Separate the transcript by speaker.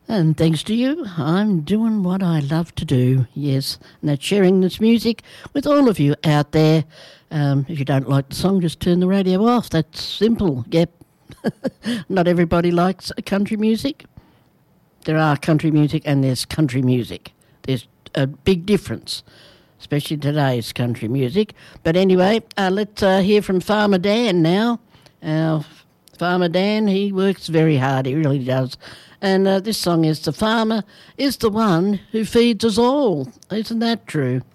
Speaker 1: And thanks to you, I'm doing what I love to do, yes, and that's sharing this music with all of you out there. If you don't like the song, just turn the radio off. That's simple, yep. Not everybody likes country music. There are country music and there's country music. There's a big difference, especially today's country music. But anyway, let's hear from Farmer Dan now. Farmer Dan, he works very hard, he really does. And this song is "The Farmer is the One Who Feeds Us All." Isn't that true?